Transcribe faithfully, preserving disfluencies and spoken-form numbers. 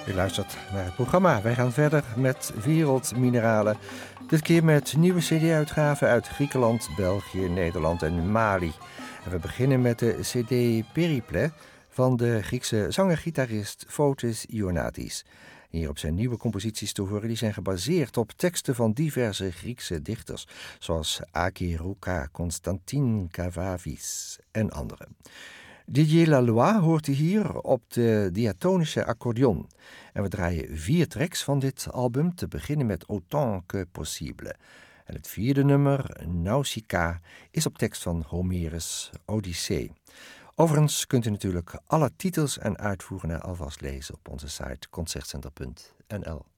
U luistert naar het programma. Wij gaan verder met Wereldmineralen. Dit keer met nieuwe cd-uitgaven uit Griekenland, België, Nederland en Mali. En we beginnen met de cd Periple van de Griekse zanger-gitarist Fotis Ionatis. Hierop zijn nieuwe composities te horen die zijn gebaseerd op teksten van diverse Griekse dichters, zoals Acherouka, Constantin Cavafis en anderen. Didier Laloy hoort u hier op de diatonische accordeon. En we draaien vier tracks van dit album, te beginnen met Autant que possible. En het vierde nummer, Nausicaa, is op tekst van Homerus' Odyssee. Overigens kunt u natuurlijk alle titels en uitvoeringen alvast lezen op onze site concertcenter punt n l.